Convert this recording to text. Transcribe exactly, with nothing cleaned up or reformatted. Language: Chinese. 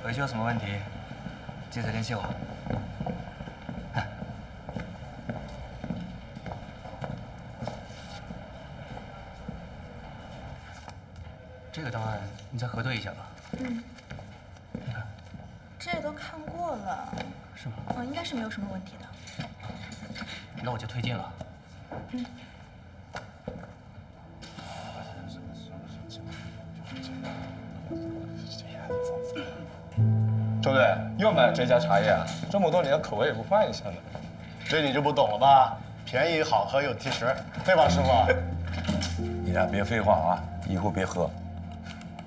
回去有什么问题，记得联系我。这个档案你再核对一下吧。 嗯， 你看， 这都看过了。 是吗？ 哦，应该是没有什么问题的。 那我就推进了。 嗯。 周队又买这家茶叶啊？这么多年口味也不换一下呢？ 这你就不懂了吧？便宜好喝又提神，对吧，师傅？ 你俩别废话啊，以后别喝。